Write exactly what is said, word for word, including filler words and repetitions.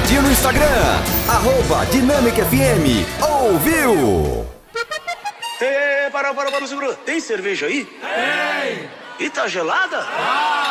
Curtiu no Instagram, arroba Dinâmica F M. Ouviu? Ei, ei, ei, para, para, para, segura. Tem cerveja aí? Tem. E tá gelada? Ah.